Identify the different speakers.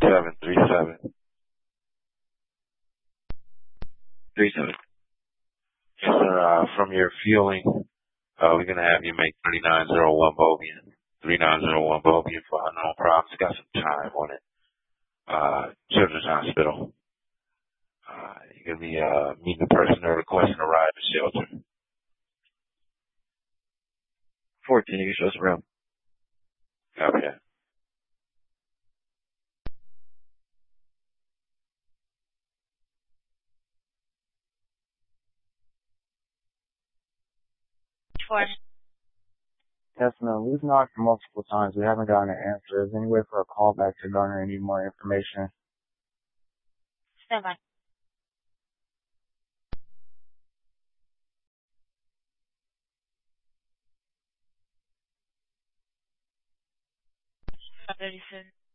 Speaker 1: 3737.
Speaker 2: 37.
Speaker 1: Yes, sir. From your fueling, we're going to have you make 3901 Bobian. 3901 Bobian for unknown problems. Got some time on it. Children's Hospital. You're going to be meeting the person or requesting a ride to shelter.
Speaker 2: 14, you can show us around.
Speaker 1: Copy that.
Speaker 3: Yes, no, we've knocked multiple times. We haven't gotten an answer. Is there any way for a call back to garner any more information?
Speaker 4: Stand by. Very soon.